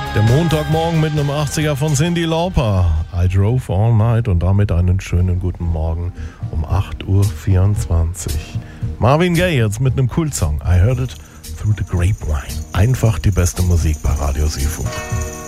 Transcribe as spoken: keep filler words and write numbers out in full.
Der Montagmorgen mit einem achtziger von Cyndi Lauper. I drove all night und damit einen schönen guten Morgen um acht Uhr vierundzwanzig. Marvin Gaye jetzt mit einem Cool-Song. I heard it through the grapevine. Einfach die beste Musik bei Radio Seefunk.